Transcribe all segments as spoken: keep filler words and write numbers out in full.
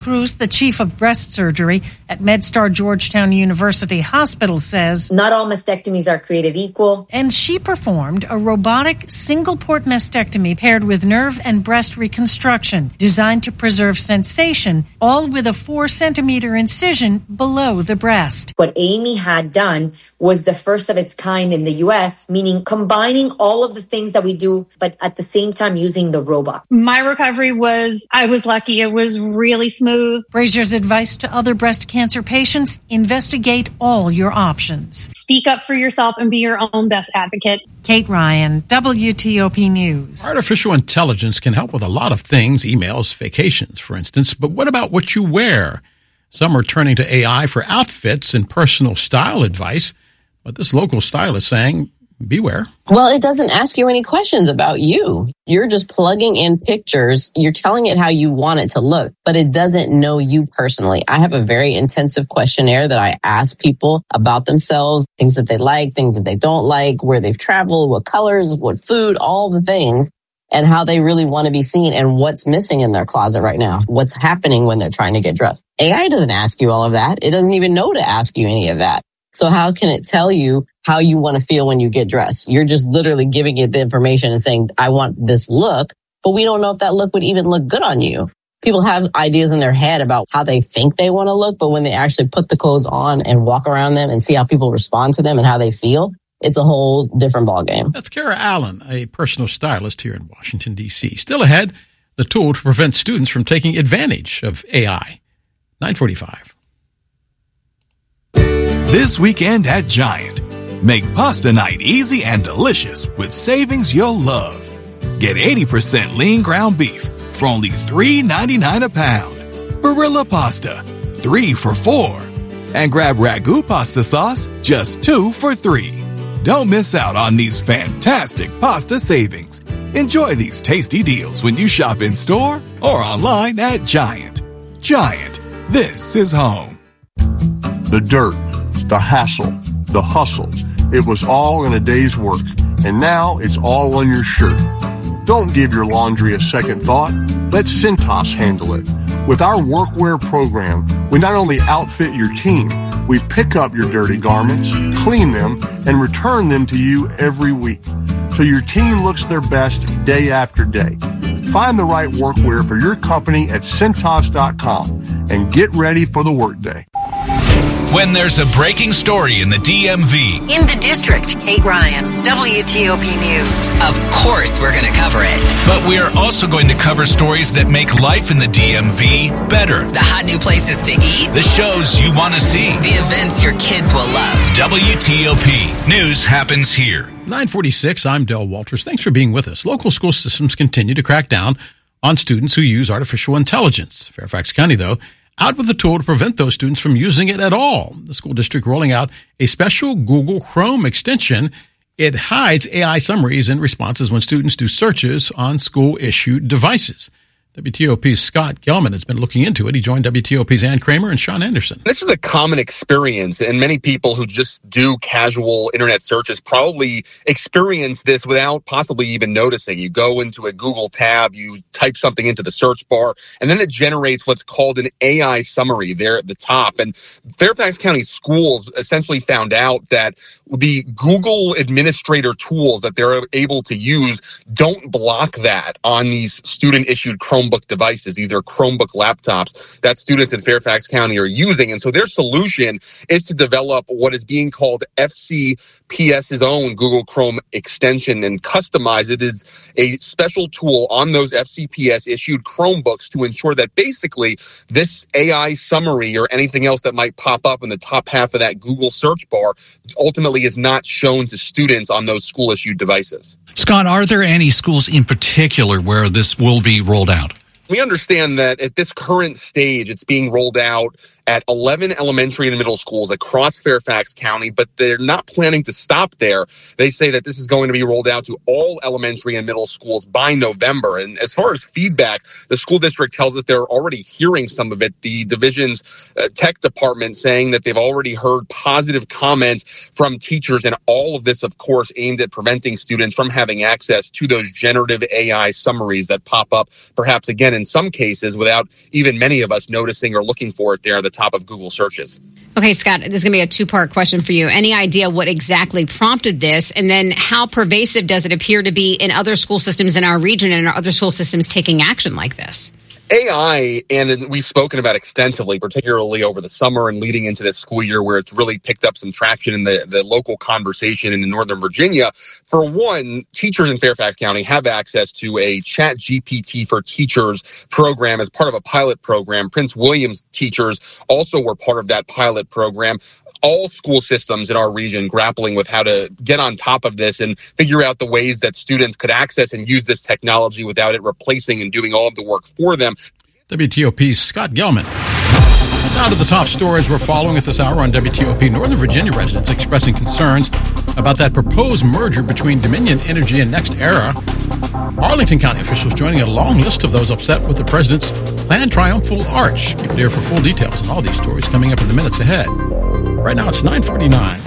Cruz, the chief of breast surgery at MedStar Georgetown University Hospital, says not all mastectomies are created equal. And she performed a robotic single-port mastectomy paired with nerve and breast reconstruction designed to preserve sensation, all with a four centimeter incision below the breast. What Amy had done was the first of its kind in the U S, meaning combining all of the things that we do, but at the same time using the robot. My recovery was, I was lucky. It was really smooth. Brazier's advice to other breast cancer patients: investigate all your options. Speak up for yourself and be your own best advocate. Kate Ryan, W T O P News. Artificial intelligence can help with a lot of things, emails, vacations, for instance. But what about what you wear? Some are turning to A I for outfits and personal style advice. But this local stylist saying, beware. Well, it doesn't ask you any questions about you. You're just plugging in pictures. You're telling it how you want it to look, but it doesn't know you personally. I have a very intensive questionnaire that I ask people about themselves, things that they like, things that they don't like, where they've traveled, what colors, what food, all the things, and how they really want to be seen and what's missing in their closet right now, what's happening when they're trying to get dressed. A I doesn't ask you all of that. It doesn't even know to ask you any of that. So how can it tell you how you want to feel when you get dressed? You're just literally giving it the information and saying, I want this look, but we don't know if that look would even look good on you. People have ideas in their head about how they think they want to look, but when they actually put the clothes on and walk around them and see how people respond to them and how they feel, it's a whole different ballgame. That's Kara Allen, a personal stylist here in Washington, D C. Still ahead, the tool to prevent students from taking advantage of A I. nine forty-five. This weekend at Giant, make pasta night easy and delicious with savings you'll love. Get eighty percent lean ground beef for only three ninety-nine a pound. Barilla pasta, three for four. And grab Ragu pasta sauce, just two for three. Don't miss out on these fantastic pasta savings. Enjoy these tasty deals when you shop in store or online at Giant. Giant, this is home. The dirt, the hassle, the hustle. It was all in a day's work, and now it's all on your shirt. Don't give your laundry a second thought. Let Cintas handle it. With our workwear program, we not only outfit your team, we pick up your dirty garments, clean them, and return them to you every week, so your team looks their best day after day. Find the right workwear for your company at Cintas dot com and get ready for the workday. When there's a breaking story in the D M V. In the district, Kate Ryan, W T O P News. Of course we're going to cover it. But we are also going to cover stories that make life in the D M V better. The hot new places to eat. The shows you want to see. The events your kids will love. W T O P News happens here. nine forty-six, I'm Del Walters. Thanks for being with us. Local school systems continue to crack down on students who use artificial intelligence. Fairfax County, though, out with a tool to prevent those students from using it at all. The school district rolling out a special Google Chrome extension. It hides A I summaries and responses when students do searches on school-issued devices. W T O P's Scott Gelman has been looking into it. He joined W T O P's Ann Kramer and Sean Anderson. This is a common experience, and many people who just do casual internet searches probably experience this without possibly even noticing. You go into a Google tab, you type something into the search bar, and then it generates what's called an A I summary there at the top. And Fairfax County schools essentially found out that the Google administrator tools that they're able to use don't block that on these student-issued Chrome Chromebook devices, either Chromebook laptops that students in Fairfax County are using. And so their solution is to develop what is being called F C P S's own Google Chrome extension and customize it as a special tool on those F C P S issued Chromebooks to ensure that basically this A I summary or anything else that might pop up in the top half of that Google search bar ultimately is not shown to students on those school issued devices. Scott, are there any schools in particular where this will be rolled out? We understand that at this current stage, it's being rolled out at eleven elementary and middle schools across Fairfax County, but they're not planning to stop there. They say that this is going to be rolled out to all elementary and middle schools by November. And as far as feedback, the school district tells us they're already hearing some of it. The division's uh, tech department saying that they've already heard positive comments from teachers, and all of this, of course, aimed at preventing students from having access to those generative A I summaries that pop up, perhaps again, in in some cases without even many of us noticing or looking for it there at the top of Google searches. Okay, Scott, this is going to be a two-part question for you. Any idea what exactly prompted this? And then how pervasive does it appear to be in other school systems in our region and are other school systems taking action like this? A I, and we've spoken about extensively, particularly over the summer and leading into this school year where it's really picked up some traction in the, the local conversation in Northern Virginia. For one, teachers in Fairfax County have access to a Chat G P T for Teachers program as part of a pilot program. Prince William's teachers also were part of that pilot program. All school systems in our region grappling with how to get on top of this and figure out the ways that students could access and use this technology without it replacing and doing all of the work for them. W T O P's Scott Gelman. Now to the top stories we're following at this hour on W T O P. Northern Virginia residents expressing concerns about that proposed merger between Dominion Energy and NextEra. Arlington County officials joining a long list of those upset with the president's planned triumphal arch. Keep it here for full details on all these stories coming up in the minutes ahead. Right now it's nine forty-nine.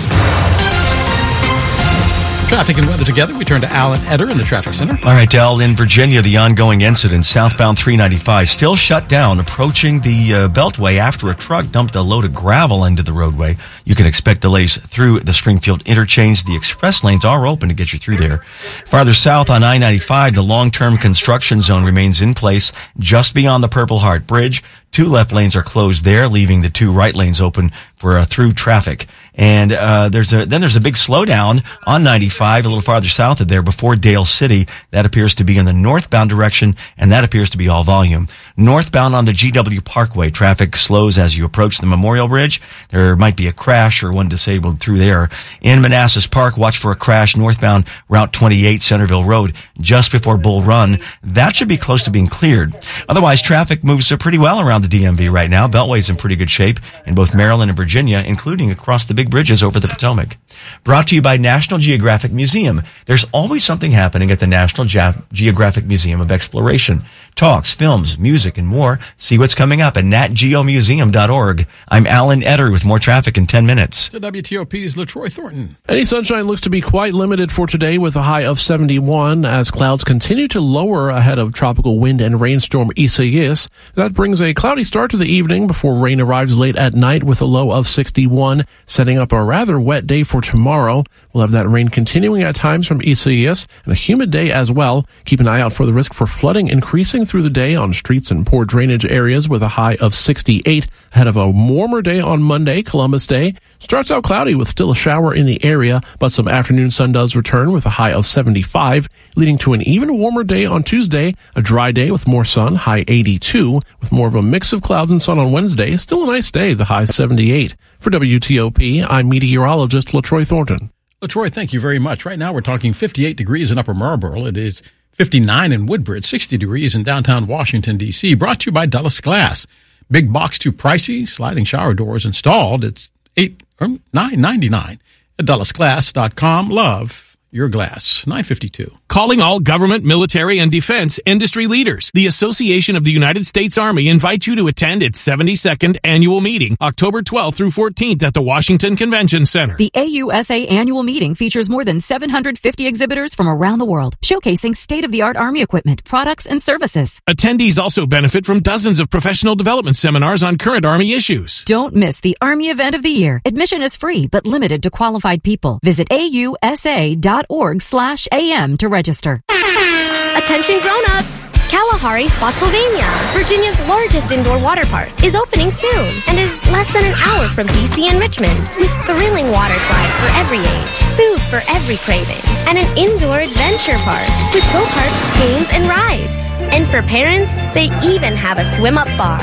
Traffic and weather together. We turn to Alan Eder in the traffic center. All right, Del, in Virginia, the ongoing incident, southbound three ninety-five, still shut down, approaching the uh, Beltway after a truck dumped a load of gravel into the roadway. You can expect delays through the Springfield interchange. The express lanes are open to get you through there. Farther south on I ninety-five, the long-term construction zone remains in place just beyond the Purple Heart Bridge. Two left lanes are closed there, leaving the two right lanes open for uh, through traffic. And uh there's a then there's a big slowdown on ninety-five, a little farther south of there, before Dale City. That appears to be in the northbound direction, and that appears to be all volume. Northbound on the G W Parkway, traffic slows as you approach the Memorial Bridge. There might be a crash or one disabled through there. In Manassas Park, watch for a crash northbound Route twenty-eight, Centerville Road, just before Bull Run. That should be close to being cleared. Otherwise, traffic moves pretty well around the D M V right now. Beltway's in pretty good shape in both Maryland and Virginia, including across the big bridges over the Potomac. Brought to you by National Geographic Museum. There's always something happening at the National Ge- Geographic Museum of Exploration. Talks, films, music, and more. See what's coming up at nat geo museum dot org. I'm Alan Eder with more traffic in ten minutes. To W T O P's LaTroy Thornton. Any sunshine looks to be quite limited for today with a high of seventy-one as clouds continue to lower ahead of tropical wind and rainstorm Isaias. That brings a cloudy start to the evening before rain arrives late at night with a low of sixty-one, setting up a rather wet day for tomorrow. We'll have that rain continuing at times from Isaias and a humid day as well. Keep an eye out for the risk for flooding increasing through the day on streets and poor drainage areas with a high of sixty-eight ahead of a warmer day on Monday, Columbus Day. Starts out cloudy with still a shower in the area, but some afternoon sun does return with a high of seventy-five, leading to an even warmer day on Tuesday, a dry day with more sun, high eighty-two, with more of a mix of clouds and sun on Wednesday. Still a nice day, the high seventy-eight. For W T O P, I'm meteorologist LaTroy Thornton. LaTroy, thank you very much. Right now we're talking fifty-eight degrees in Upper Marlboro. It is fifty-nine in Woodbridge, sixty degrees in downtown Washington, D C. Brought to you by Dulles Glass. Big box too pricey, sliding shower doors installed. It's eight or nine ninety-nine at dulles glass dot com. Love your glass. nine fifty-two. Calling all government, military, and defense industry leaders. The Association of the United States Army invites you to attend its seventy-second annual meeting, October twelfth through fourteenth at the Washington Convention Center. The A U S A annual meeting features more than seven hundred fifty exhibitors from around the world, showcasing state-of-the-art Army equipment, products, and services. Attendees also benefit from dozens of professional development seminars on current Army issues. Don't miss the Army event of the year. Admission is free, but limited to qualified people. Visit A U S A dot org slash A M to register. Attention grown-ups! Kalahari Spotsylvania, Virginia's largest indoor water park, is opening soon and is less than an hour from D C and Richmond, with thrilling water slides for every age, food for every craving, and an indoor adventure park with go-karts, games, and rides. And for parents, they even have a swim-up bar.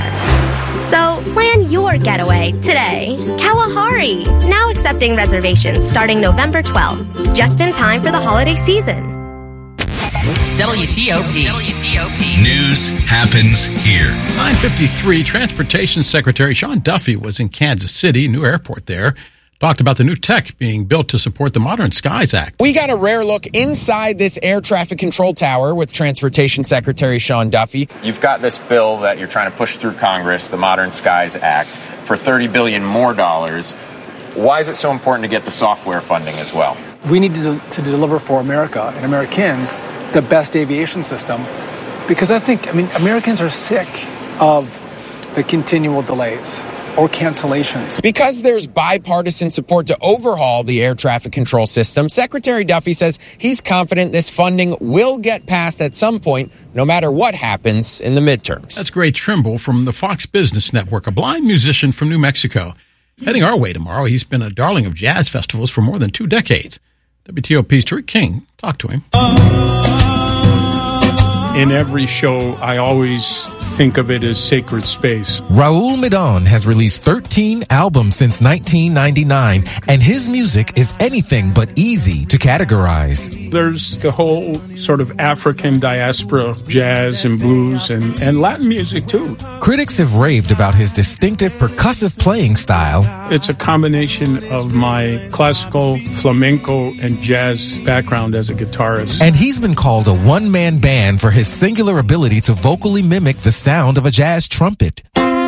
So plan your getaway today. Kalahari, now accepting reservations starting November twelfth, just in time for the holiday season. W T O P. W T O P. News happens here. nine fifty-three, Transportation Secretary Sean Duffy was in Kansas City, new airport there. Talked about the new tech being built to support the Modern Skies Act. We got a rare look inside this air traffic control tower with Transportation Secretary Sean Duffy. You've got this bill that you're trying to push through Congress, the Modern Skies Act, for thirty billion dollars more dollars. Why is it so important to get the software funding as well? We need to, to deliver for America and Americans the best aviation system because I think, I mean, Americans are sick of the continual delays or cancellations. Because there's bipartisan support to overhaul the air traffic control system, Secretary Duffy says he's confident this funding will get passed at some point, no matter what happens in the midterms. That's Gray Trimble from the Fox Business Network, a blind musician from New Mexico. Heading our way tomorrow, he's been a darling of jazz festivals for more than two decades. W T O P's Tariq King talked to him. In every show, I always think of it as sacred space. Raul Midon has released thirteen albums since nineteen ninety-nine, and his music is anything but easy to categorize. There's the whole sort of African diaspora, jazz and blues and, and Latin music too. Critics have raved about his distinctive percussive playing style. It's a combination of my classical, flamenco, and jazz background as a guitarist. And he's been called a one-man band for his singular ability to vocally mimic the sound of a jazz trumpet.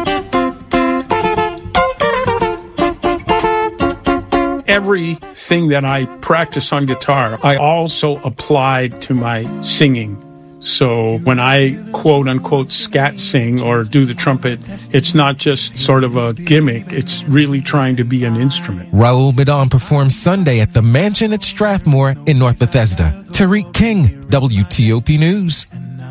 Everything that I practice on guitar, I also applied to my singing. So when I quote unquote scat sing or do the trumpet, it's not just sort of a gimmick. It's really trying to be an instrument. Raul Midon performs Sunday at the Mansion at Strathmore in North Bethesda. Tariq King, W T O P News.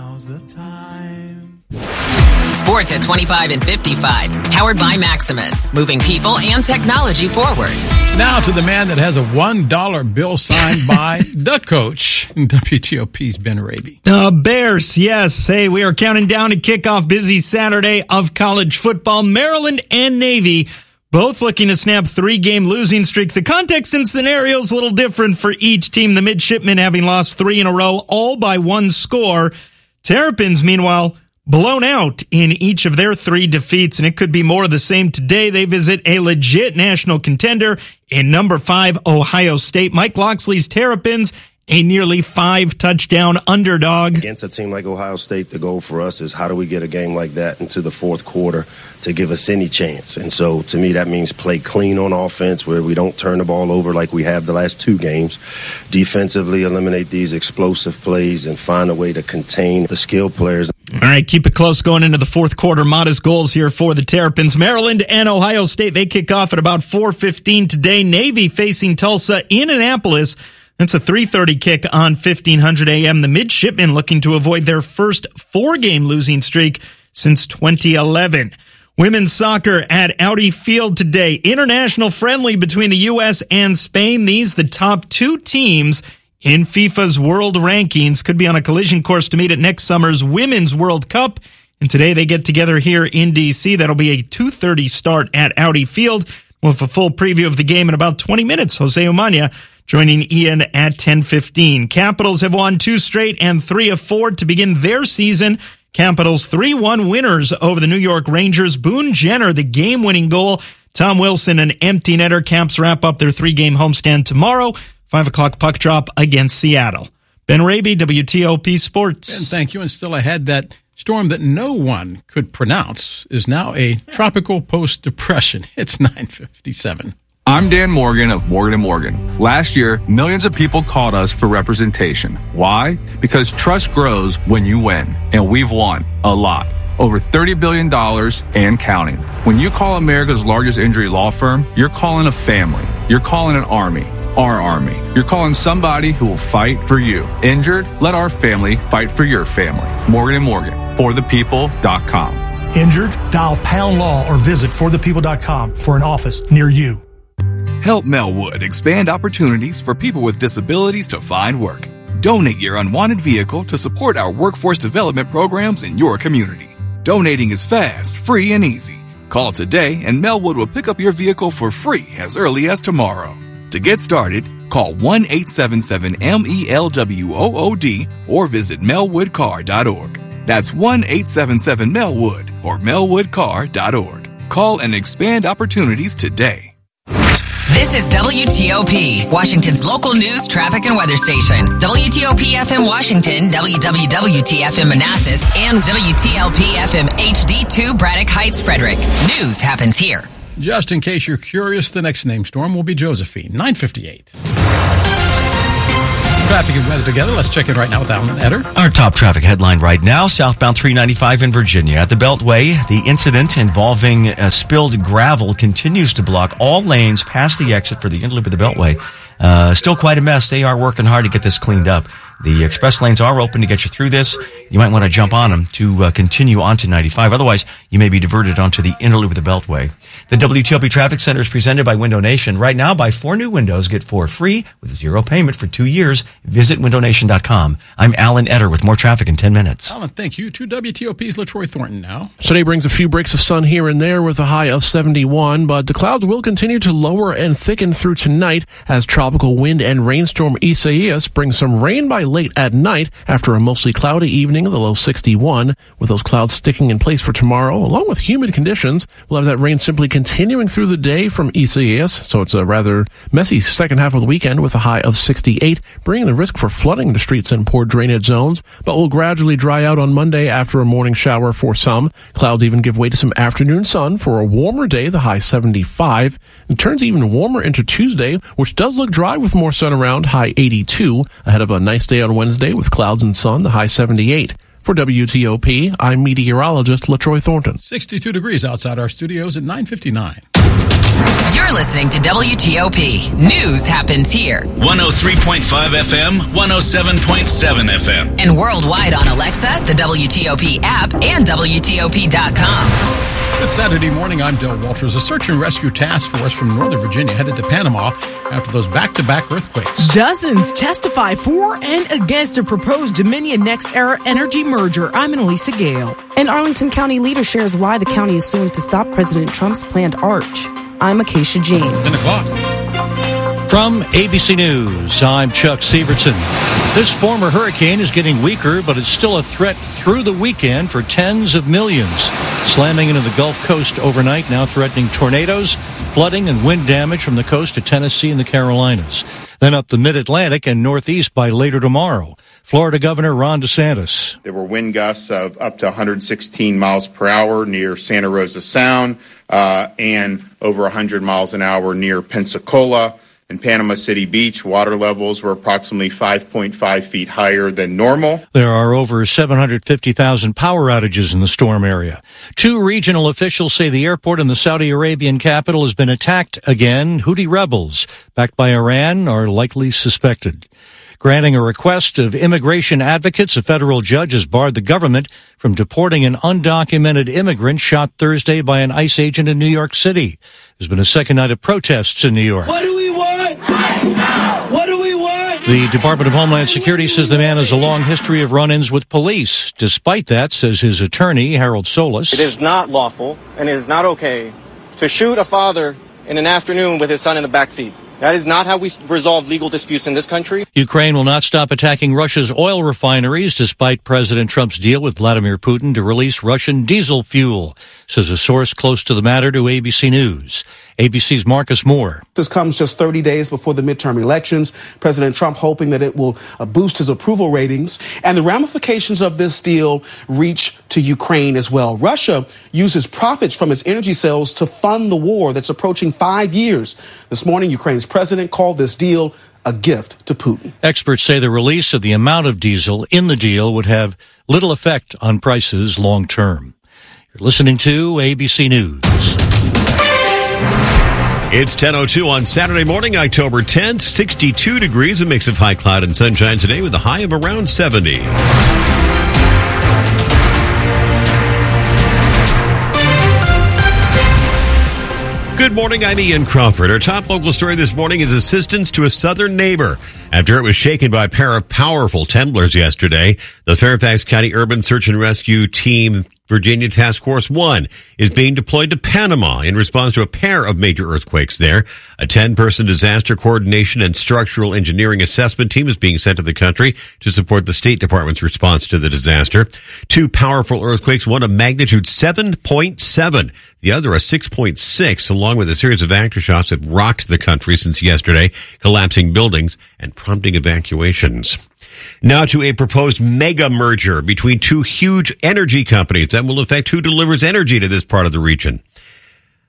Sports at twenty-five and fifty-five. Powered by Maximus. Moving people and technology forward. Now to the man that has a one dollar bill signed by the coach. W T O P's Ben Raby. Uh, Bears, yes. Hey, we are counting down to kickoff busy Saturday of college football. Maryland and Navy both looking to snap three-game losing streak. The context and scenario is a little different for each team. The Midshipmen having lost three in a row, all by one score. Terrapins, meanwhile, blown out in each of their three defeats, and it could be more of the same today. They visit a legit national contender in number five, Ohio State. Mike Loxley's Terrapins, a nearly five-touchdown underdog. Against a team like Ohio State, the goal for us is how do we get a game like that into the fourth quarter to give us any chance? And so, to me, that means play clean on offense where we don't turn the ball over like we have the last two games. Defensively, eliminate these explosive plays and find a way to contain the skill players. All right, keep it close going into the fourth quarter. Modest goals here for the Terrapins. Maryland and Ohio State, they kick off at about four fifteen today. Navy facing Tulsa in Annapolis. That's a three thirty kick on fifteen hundred A M. The Midshipmen looking to avoid their first four-game losing streak since twenty eleven. Women's soccer at Audi Field today. International friendly between the U S and Spain. These the top two teams in FIFA's world rankings. Could be on a collision course to meet at next summer's Women's World Cup. And today they get together here in D C. That'll be a two thirty start at Audi Field. We'll have a full preview of the game in about twenty minutes. Jose Umania joining Ian at ten fifteen. Capitals have won two straight and three of four to begin their season. Capitals three one winners over the New York Rangers. Boone Jenner, the game-winning goal. Tom Wilson, an empty netter. Caps wrap up their three-game homestand tomorrow. five o'clock puck drop against Seattle. Ben Raby, W T O P Sports. Ben, thank you. And still ahead, that storm that no one could pronounce is now a tropical post-depression. It's nine fifty-seven. I'm Dan Morgan of Morgan and Morgan. Last year, millions of people called us for representation. Why? Because trust grows when you win. And we've won a lot. Over thirty billion dollars and counting. When you call America's largest injury law firm, you're calling a family. You're calling an army. Our army. You're calling somebody who will fight for you. Injured? Let our family fight for your family. Morgan and Morgan. For the people dot com. Injured? Dial pound law or visit for the people dot com for an office near you. Help Melwood expand opportunities for people with disabilities to find work. Donate your unwanted vehicle to support our workforce development programs in your community. Donating is fast, free, and easy. Call today and Melwood will pick up your vehicle for free as early as tomorrow. To get started, call one eight seven seven M E L W O O D or visit melwood car dot org. That's one eight seven seven Melwood or melwood car dot org. Call and expand opportunities today. This is W T O P, Washington's local news, traffic, and weather station. W T O P F M Washington, W W W T F M Manassas, and W T L P F M H D two Braddock Heights, Frederick. News happens here. Just in case you're curious, the next name storm will be Josephine, nine fifty-eight. traffic and weather together. Let's check in right now with Alan Etter. Our top traffic headline right now, southbound three ninety-five in Virginia. At the Beltway, the incident involving uh, spilled gravel continues to block all lanes past the exit for the interloop of the Beltway. Uh, still quite a mess. They are working hard to get this cleaned up. The express lanes are open to get you through this. You might want to jump on them to uh, continue onto ninety-five. Otherwise, you may be diverted onto the interloop of the Beltway. The W T O P Traffic Center is presented by Window Nation. Right now, buy four new windows, get four free with zero payment for two years. Visit window nation dot com. I'm Alan Etter with more traffic in ten minutes. Alan, thank you. To W T O P's LaTroy Thornton now. Today brings a few breaks of sun here and there with a high of seventy-one, but the clouds will continue to lower and thicken through tonight as tropical wind and rainstorm Isaias brings some rain by late at night after a mostly cloudy evening, the low sixty-one. With those clouds sticking in place for tomorrow, along with humid conditions, we'll have that rain simply continuing through the day from Isaias, so it's a rather messy second half of the weekend with a high of sixty-eight, bringing the risk for flooding the streets and poor drainage zones, but will gradually dry out on Monday after a morning shower for some. Clouds even give way to some afternoon sun for a warmer day, the high seventy-five. It turns even warmer into Tuesday, which does look dry with more sun around, high eighty-two, ahead of a nice day on Wednesday with clouds and sun, the high seventy-eight. For W T O P, I'm meteorologist LaTroy Thornton. sixty-two degrees outside our studios at nine fifty-nine. You're listening to W T O P. News happens here. one oh three point five F M, one oh seven point seven F M. And worldwide on Alexa, the W T O P app, and W T O P dot com. Good Saturday morning. I'm Del Walters. A search and rescue task force from Northern Virginia headed to Panama after those back-to-back earthquakes. Dozens testify for and against a proposed Dominion NextEra energy merger. I'm Annalisa Gale. An Arlington County leader shares why the county is suing to stop President Trump's planned arch. I'm Acacia James. ten o'clock. From A B C News, I'm Chuck Sievertson. This former hurricane is getting weaker, but it's still a threat through the weekend for tens of millions. Slamming into the Gulf Coast overnight, now threatening tornadoes, flooding, and wind damage from the coast to Tennessee and the Carolinas. Then up the mid-Atlantic and northeast by later tomorrow. Florida Governor Ron DeSantis. There were wind gusts of up to one hundred sixteen miles per hour near Santa Rosa Sound uh, and over one hundred miles an hour near Pensacola. In Panama City Beach, water levels were approximately five point five feet higher than normal. There are over seven hundred fifty thousand power outages in the storm area. Two regional officials say the airport in the Saudi Arabian capital has been attacked again. Houthi rebels, backed by Iran, are likely suspected. Granting a request of immigration advocates, a federal judge has barred the government from deporting an undocumented immigrant shot Thursday by an ICE agent in New York City. There's been a second night of protests in New York. What do we want? What do we want? The Department of Homeland Security says the man has a long history of run-ins with police. Despite that, says his attorney, Harold Solis, it is not lawful and it is not okay to shoot a father in an afternoon with his son in the backseat. That is not how we resolve legal disputes in this country. Ukraine will not stop attacking Russia's oil refineries despite President Trump's deal with Vladimir Putin to release Russian diesel fuel, says a source close to the matter to A B C News. A B C's Marcus Moore. This comes just thirty days before the midterm elections. President Trump hoping that it will uh, boost his approval ratings. And the ramifications of this deal reach to Ukraine as well. Russia uses profits from its energy sales to fund the war that's approaching five years. This morning, Ukraine's president called this deal a gift to Putin. Experts say the release of the amount of diesel in the deal would have little effect on prices long term. You're listening to A B C News. It's ten oh two on Saturday morning, October tenth, sixty-two degrees, a mix of high cloud and sunshine today with a high of around seventy. Good morning, I'm Ian Crawford. Our top local story this morning is assistance to a southern neighbor after it was shaken by a pair of powerful temblors yesterday. The Fairfax County Urban Search and Rescue Team Virginia Task Force One is being deployed to Panama in response to a pair of major earthquakes there. A ten-person disaster coordination and structural engineering assessment team is being sent to the country to support the State Department's response to the disaster. Two powerful earthquakes, one a magnitude seven point seven, the other a six point six, along with a series of aftershocks that rocked the country since yesterday, collapsing buildings and prompting evacuations. Now to a proposed mega merger between two huge energy companies that will affect who delivers energy to this part of the region.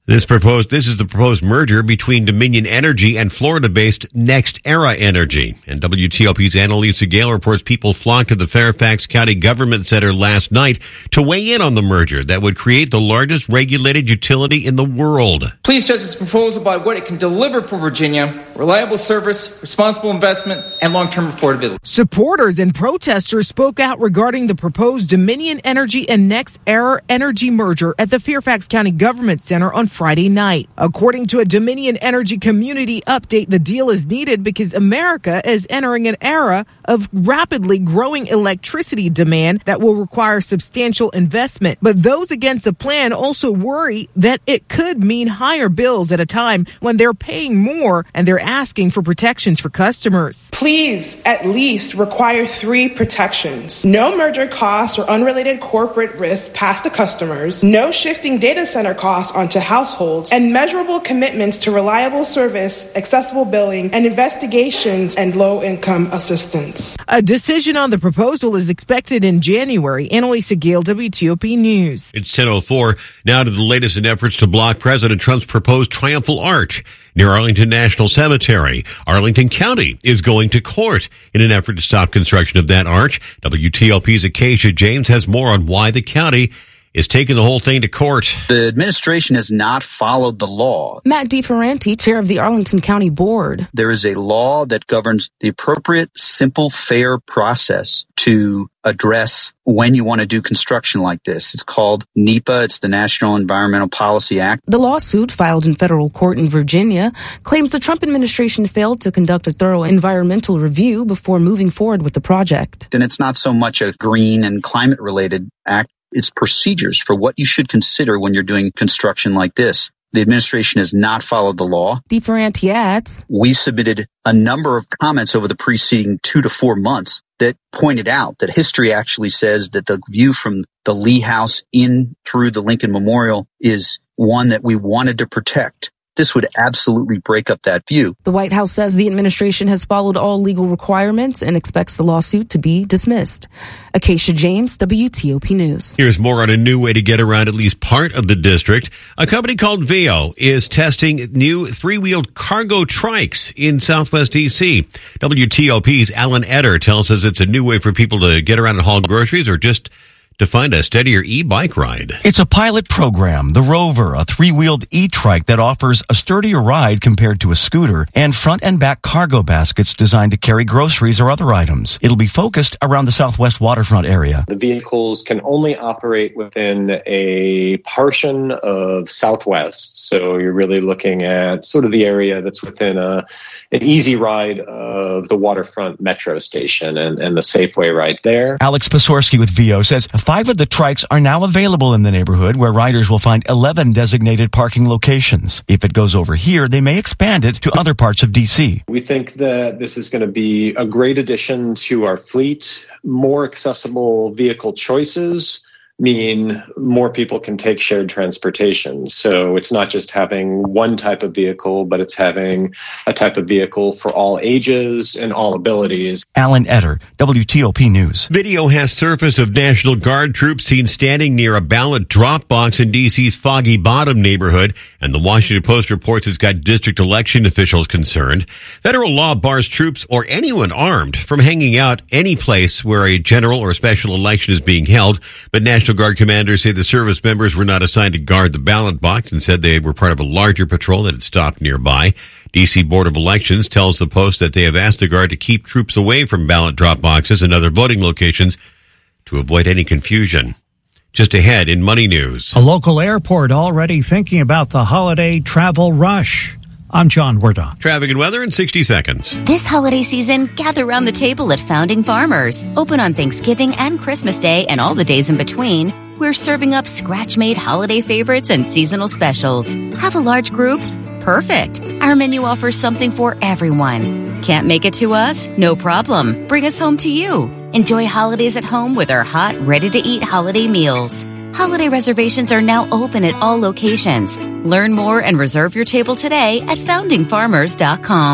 This proposed, this is the proposed merger between Dominion Energy and Florida-based NextEra Energy. And W T O P's Annalisa Gale reports people flocked to the Fairfax County Government Center last night to weigh in on the merger that would create the largest regulated utility in the world. Please judge this proposal by what it can deliver for Virginia: reliable service, responsible investment, and long-term affordability. Supporters and protesters spoke out regarding the proposed Dominion Energy and NextEra Energy merger at the Fairfax County Government Center on Friday night. According to a Dominion Energy community update, the deal is needed because America is entering an era of rapidly growing electricity demand that will require substantial investment. But those against the plan also worry that it could mean higher bills at a time when they're paying more and they're asking for protections for customers. Please at least require three protections: no merger costs or unrelated corporate risks passed to customers, no shifting data center costs onto households, and measurable commitments to reliable service, accessible billing, and investigations and low-income assistance. A decision on the proposal is expected in January. Annalisa Gale, W T O P News. It's ten oh four. Now to the latest in efforts to block President Trump's proposed triumphal arch near Arlington National Cemetery. Arlington County is going to court in an effort to stop construction of that arch. W T O P's Acacia James has more on why the county is taking the whole thing to court. The administration has not followed the law. Matt DeFerranti, chair of the Arlington County Board. There is a law that governs the appropriate, simple, fair process to address when you want to do construction like this. It's called NEPA. It's the National Environmental Policy Act. The lawsuit, filed in federal court in Virginia, claims the Trump administration failed to conduct a thorough environmental review before moving forward with the project. And it's not so much a green and climate-related act. It's procedures for what you should consider when you're doing construction like this. The administration has not followed the law. DeFerranti adds, we submitted a number of comments over the preceding two to four months that pointed out that history actually says that the view from the Lee House in through the Lincoln Memorial is one that we wanted to protect. This would absolutely break up that view. The White House says the administration has followed all legal requirements and expects the lawsuit to be dismissed. Acacia James, W T O P News. Here's more on a new way to get around at least part of the district. A company called Veo is testing new three-wheeled cargo trikes in Southwest D C. W T O P's Alan Eder tells us it's a new way for people to get around and haul groceries or just to find a steadier e-bike ride. It's a pilot program, the Rover, a three-wheeled e-trike that offers a sturdier ride compared to a scooter, and front and back cargo baskets designed to carry groceries or other items. It'll be focused around the Southwest waterfront area. The vehicles can only operate within a portion of Southwest, so you're really looking at sort of the area that's within a an easy ride of the waterfront metro station and, and the Safeway right there. Alex Pasorski with Veo says five of the trikes are now available in the neighborhood, where riders will find eleven designated parking locations. If it goes over here, they may expand it to other parts of D C. We think that this is going to be a great addition to our fleet. More accessible vehicle choices mean more people can take shared transportation. So it's not just having one type of vehicle, but it's having a type of vehicle for all ages and all abilities. Alan Eder, W T O P News. Video has surfaced of National Guard troops seen standing near a ballot drop box in D C's Foggy Bottom neighborhood, and the Washington Post reports it's got district election officials concerned. Federal law bars troops or anyone armed from hanging out any place where a general or special election is being held, but National Guard commanders say the service members were not assigned to guard the ballot box and said they were part of a larger patrol that had stopped nearby. D C Board of Elections tells the Post that they have asked the Guard to keep troops away from ballot drop boxes and other voting locations to avoid any confusion. Just ahead in Money News. A local airport already thinking about the holiday travel rush. I'm John Werdon. Traffic and weather in sixty seconds. This holiday season, gather around the table at Founding Farmers. Open on Thanksgiving and Christmas Day and all the days in between. We're serving up scratch-made holiday favorites and seasonal specials. Have a large group? Perfect. Our menu offers something for everyone. Can't make it to us? No problem. Bring us home to you. Enjoy holidays at home with our hot, ready-to-eat holiday meals. Holiday reservations are now open at all locations. Learn more and reserve your table today at founding farmers dot com.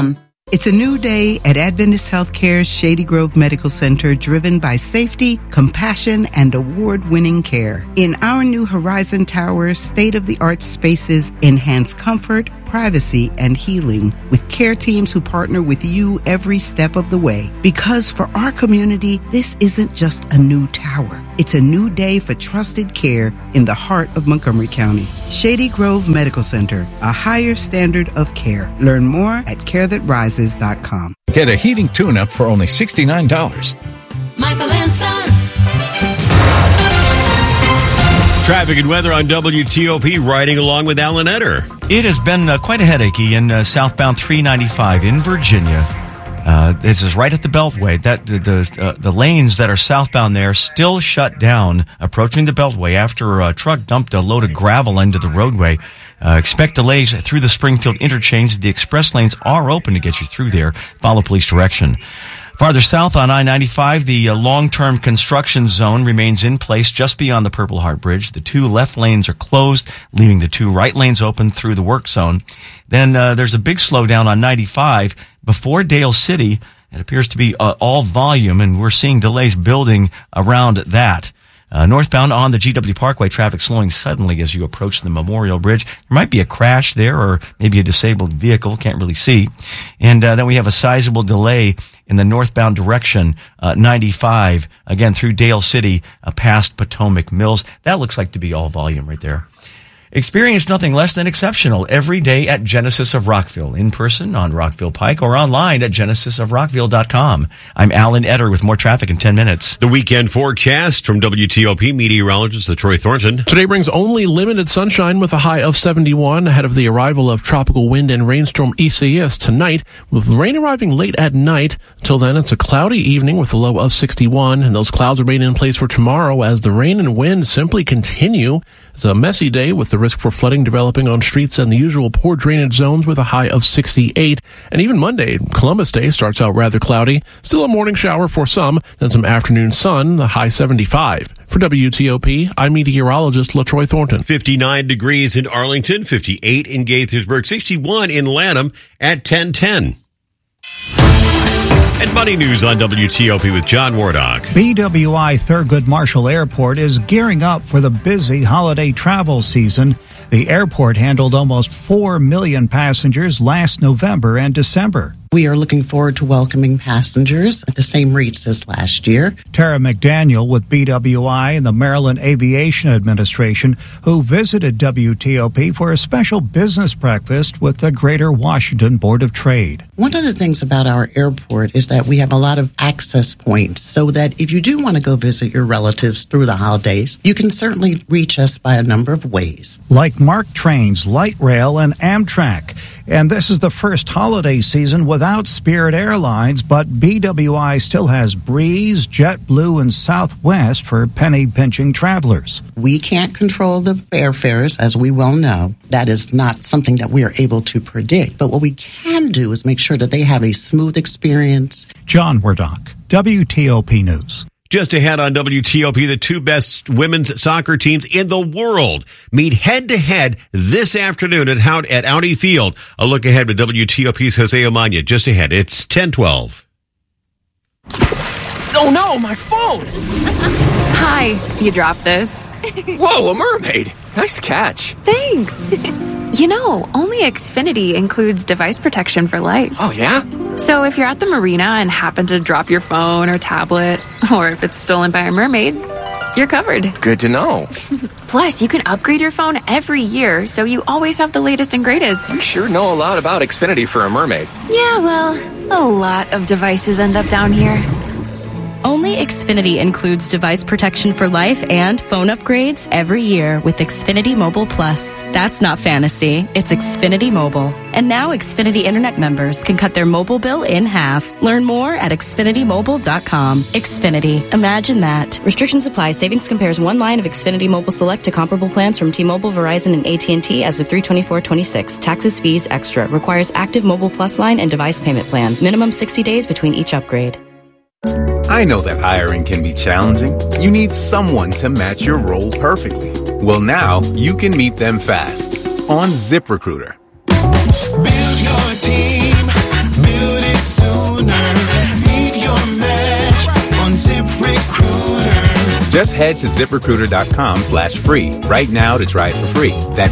It's a new day at Adventist Healthcare's Shady Grove Medical Center, driven by safety, compassion, and award-winning care. In our new Horizon Tower, state-of-the-art spaces enhance comfort, privacy, and healing with care teams who partner with you every step of the way. Because for our community, this isn't just a new tower. It's a new day for trusted care in the heart of Montgomery County. Shady Grove Medical Center, a higher standard of care. Learn more at care that rises dot com. Get a heating tune-up for only sixty-nine dollars. Michael and Son. Traffic and weather on W T O P, riding along with Alan Etter. It has been uh, quite a headache in uh, southbound three ninety-five in Virginia. Uh, this is right at the Beltway. That the the, uh, the lanes that are southbound there still shut down, approaching the Beltway after a truck dumped a load of gravel into the roadway. Uh, expect delays through the Springfield interchange. The express lanes are open to get you through there. Follow police direction. Farther south on I ninety-five, the uh, long-term construction zone remains in place just beyond the Purple Heart Bridge. The two left lanes are closed, leaving the two right lanes open through the work zone. Then uh, there's a big slowdown on ninety-five before Dale City. It appears to be uh, all volume, and we're seeing delays building around that. Uh, northbound on the G W Parkway, traffic slowing suddenly as you approach the Memorial Bridge. There might be a crash there or maybe a disabled vehicle. Can't really see. And uh, then we have a sizable delay in the northbound direction, uh, ninety-five, again through Dale City, uh, past Potomac Mills. That looks like to be all volume right there. Experience nothing less than exceptional every day at Genesis of Rockville, in person on Rockville Pike or online at genesis of rockville dot com. I'm Alan Etter with more traffic in ten minutes. The weekend forecast from W T O P meteorologist LaTroy Thornton. Today brings only limited sunshine with a high of seventy-one ahead of the arrival of tropical wind and rainstorm Isaias tonight, with rain arriving late at night. Till then, it's a cloudy evening with a low of sixty-one, and those clouds remain in place for tomorrow as the rain and wind simply continue. It's a messy day with the risk for flooding developing on streets and the usual poor drainage zones with a high of sixty-eight. And even Monday, Columbus Day, starts out rather cloudy. Still a morning shower for some, then some afternoon sun, the high seventy-five. For W T O P, I'm meteorologist LaTroy Thornton. fifty-nine degrees in Arlington, fifty-eight in Gaithersburg, sixty-one in Lanham at ten ten. And money news on W T O P with John Wardock. B W I Thurgood Marshall Airport is gearing up for the busy holiday travel season. The airport handled almost four million passengers last November and December. We are looking forward to welcoming passengers at the same rates as last year. Tara McDaniel with B W I and the Maryland Aviation Administration, who visited W T O P for a special business breakfast with the Greater Washington Board of Trade. One of the things about our airport is that we have a lot of access points, so that if you do want to go visit your relatives through the holidays, you can certainly reach us by a number of ways. Like MARC Trains, Light Rail, and Amtrak. And this is the first holiday season without Spirit Airlines, but B W I still has Breeze, JetBlue, and Southwest for penny-pinching travelers. We can't control the airfares, as we well know. That is not something that we are able to predict. But what we can do is make sure that they have a smooth experience. John Wardock, W T O P News. Just ahead on W T O P, the two best women's soccer teams in the world meet head-to-head this afternoon at, How- at Audi Field. A look ahead with W T O P's Jose Omania. Just ahead, it's ten twelve. Oh no, my phone! Hi, you dropped this. Whoa, a mermaid! Nice catch. Thanks. You know, only Xfinity includes device protection for life. Oh, yeah? So if you're at the marina and happen to drop your phone or tablet, or if it's stolen by a mermaid, you're covered. Good to know. Plus, you can upgrade your phone every year, so you always have the latest and greatest. You sure know a lot about Xfinity for a mermaid. Yeah, well, a lot of devices end up down here. Only Xfinity includes device protection for life and phone upgrades every year with Xfinity Mobile Plus. That's not fantasy, it's Xfinity Mobile. And now Xfinity Internet members can cut their mobile bill in half. Learn more at xfinity mobile dot com. Xfinity. Imagine that. Restrictions apply. Savings compares one line of Xfinity Mobile Select to comparable plans from T-Mobile, Verizon, and A T and T as of three twenty-four twenty-six. Taxes, fees, extra. Requires active Mobile Plus line and device payment plan. Minimum sixty days between each upgrade. I know that hiring can be challenging. You need someone to match your role perfectly. Well, now you can meet them fast on ZipRecruiter. Build your team. Build Just head to ZipRecruiter.com slash free right now to try it for free. That's